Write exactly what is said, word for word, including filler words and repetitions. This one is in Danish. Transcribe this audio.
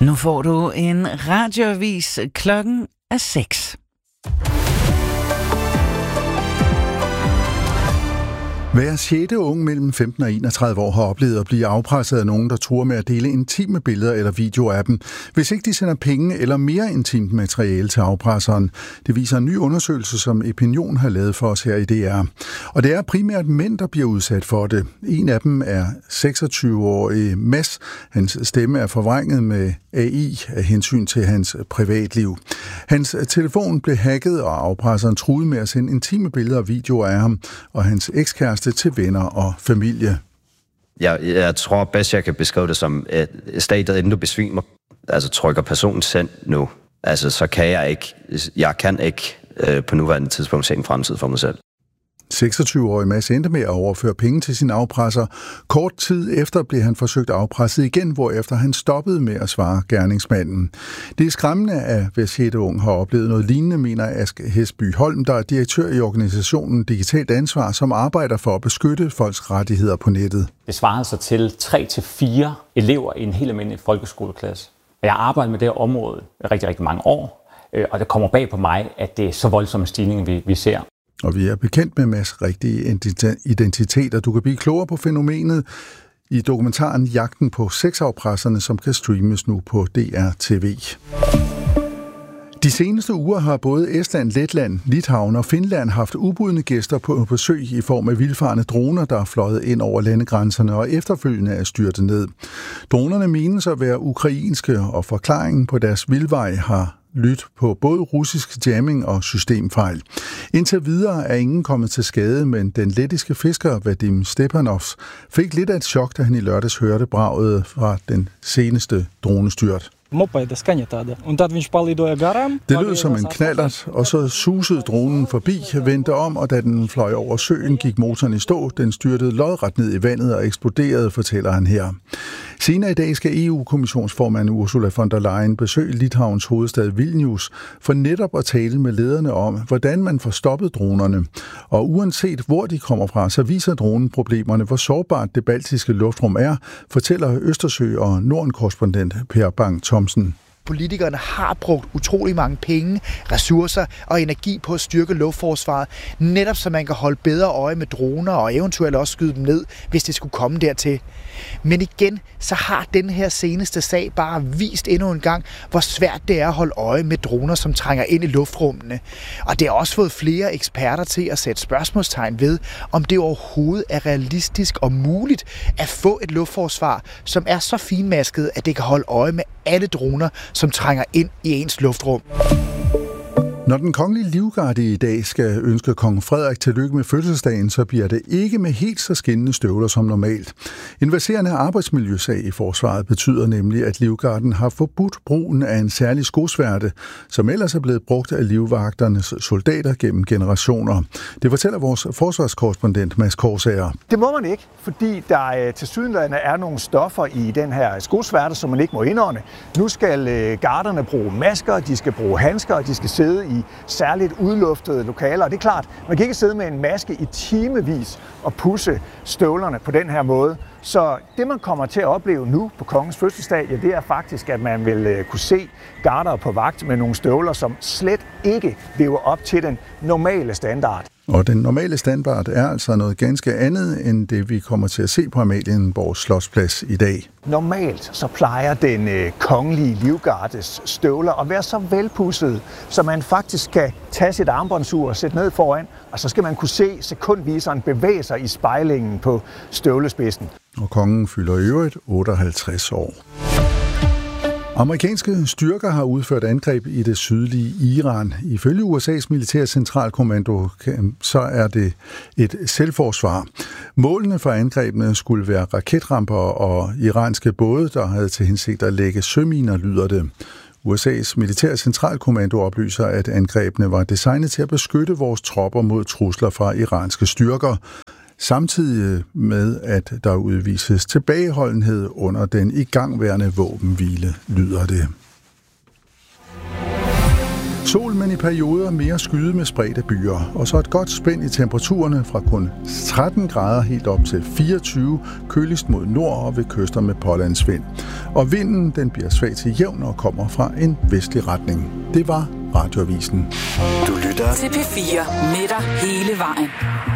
Nu får du en radioavis. Klokken er seks. Hver sjette ung mellem femten og enogtredive år har oplevet at blive afpresset af nogen, der truer med at dele intime billeder eller videoer af dem, hvis ikke de sender penge eller mere intimt materiale til afpresseren. Det viser en ny undersøgelse, som Epinion har lavet for os her i D R. Og det er primært mænd, der bliver udsat for det. En af dem er seksogtyve-årige Mads. Hans stemme er forvrænget med A I af hensyn til hans privatliv. Hans telefon blev hacket, og afpresseren truede med at sende intime billeder og videoer af ham og hans ekskæreste til venner og familie. Jeg, jeg tror bedst, jeg kan beskrive det som, at stadig inden du besvimer, altså trykker personen send nu, altså så kan jeg ikke, jeg kan ikke øh, på nuværende tidspunkt se en fremtid for mig selv. seksogtyve-årige Mads endte med at overføre penge til sin afpresser. Kort tid efter blev han forsøgt afpresset igen, hvorefter han stoppede med at svare gerningsmanden. Det er skræmmende, at hver sjette ung har oplevet noget lignende, mener Ask Hesby Holm, der er direktør i organisationen Digitalt Ansvar, som arbejder for at beskytte folks rettigheder på nettet. Det svarede sig til tre til fire elever i en helt almindelig folkeskoleklasse. Jeg har arbejdet med det her område rigtig, rigtig mange år, og det kommer bag på mig, at det er så voldsomme en stigning, vi, vi ser. Og vi er bekendt med Mads' rigtige identiteter. Du kan blive klogere på fænomenet i dokumentaren Jagten på sexafpresserne, som kan streames nu på D R T V. De seneste uger har både Estland, Letland, Litauen og Finland haft ubudne gæster på besøg i form af vildfarne droner, der er fløjet ind over landegrænserne og efterfølgende er styrtet ned. Dronerne menes at være ukrainske, og forklaringen på deres vildvej har lyttet på både russisk jamming og systemfejl. Indtil videre er ingen kommet til skade, men den lettiske fisker Vadim Stepanovs fik lidt af et chok, da han i lørdags hørte braget fra den seneste dronestyrt. Det lød som en knallert, og så susede dronen forbi, vendte om, og da den fløj over søen, gik motoren i stå. Den styrtede lodret ned i vandet og eksploderede, fortæller han her. Senere i dag skal E U-kommissionsformand Ursula von der Leyen besøge Litauens hovedstad Vilnius for netop at tale med lederne om, hvordan man får stoppet dronerne. Og uanset hvor de kommer fra, så viser dronen problemerne, hvor sårbart det baltiske luftrum er, fortæller Østersø- og Norden-korrespondent Per Bang Thomsen. Politikerne har brugt utrolig mange penge, ressourcer og energi på at styrke luftforsvaret, netop så man kan holde bedre øje med droner og eventuelt også skyde dem ned, hvis det skulle komme dertil. Men igen, så har den her seneste sag bare vist endnu en gang, hvor svært det er at holde øje med droner, som trænger ind i luftrummene. Og det har også fået flere eksperter til at sætte spørgsmålstegn ved, om det overhovedet er realistisk og muligt at få et luftforsvar, som er så finmasket, at det kan holde øje med alle droner, som trænger ind i ens luftrum. Når den kongelige livgarde i dag skal ønske kong Frederik tillykke med fødselsdagen, så bliver det ikke med helt så skinnende støvler som normalt. En verserende arbejdsmiljøsag i forsvaret betyder nemlig, at livgarden har forbudt brugen af en særlig skosværte, som ellers er blevet brugt af livvagternes soldater gennem generationer. Det fortæller vores forsvarskorrespondent Mads Korsager. Det må man ikke, fordi der tilsyneladende er nogle stoffer i den her skosværte, som man ikke må indånde. Nu skal garderne bruge masker, de skal bruge handsker, og de skal sidde i særligt udluftede lokaler. Og det er klart, man kan ikke sidde med en maske i timevis og pusse støvlerne på den her måde. Så det, man kommer til at opleve nu på kongens fødselsdag, ja, det er faktisk, at man vil kunne se garder på vagt med nogle støvler, som slet ikke lever op til den normale standard. Og den normale standard er altså noget ganske andet, end det vi kommer til at se på Amalienborg Slotsplads i dag. Normalt så plejer den øh, kongelige livgardes støvler at være så velpudsede, så man faktisk kan tage sit armbåndsur og sætte ned foran, og så skal man kunne se sekundviseren bevæge sig i spejlingen på støvlespidsen. Og kongen fylder i øvrigt otteoghalvtreds år. Amerikanske styrker har udført angreb i det sydlige Iran. Ifølge U S A's militære centralkommando så er det et selvforsvar. Målene for angrebene skulle være raketramper og iranske både, der havde til hensigt at lægge søminer, lyder det. U S A's militære centralkommando oplyser, at angrebene var designet til at beskytte vores tropper mod trusler fra iranske styrker, samtidig med, at der udvises tilbageholdenhed under den igangværende våbenhvile, lyder det. Sol, men i perioder mere skyde med spredte byer, og så et godt spænd i temperaturerne fra kun tretten grader helt op til fireogtyve, køligst mod nord og ved kyster med pålandsvind. Og vinden den bliver svag til jævn og kommer fra en vestlig retning. Det var Radioavisen. Du lytter til P fire med dig hele vejen.